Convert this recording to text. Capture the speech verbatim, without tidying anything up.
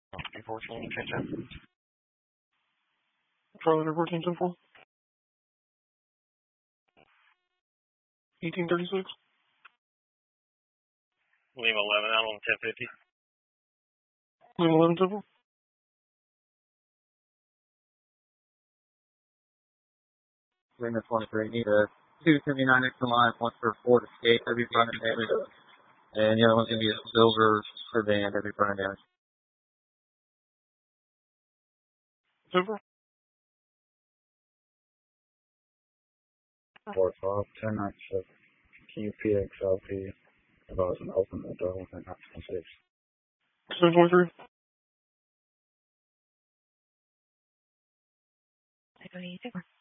B fourteen, ten ten. Charlie fourteen ten four. eighteen thirty-six. Lima eleven out on ten fifty. Lima eleven ten four. Lima twenty-three, need a two seventy-nine extra line, one for Ford Escape, heavy front and damage. And the other one's going to be a silver sedan, heavy front and damage. Silver. four twelve, ten ninety-seven. Q P X L P. If I was an open the door within nine six. seven twenty-three. I don't need to.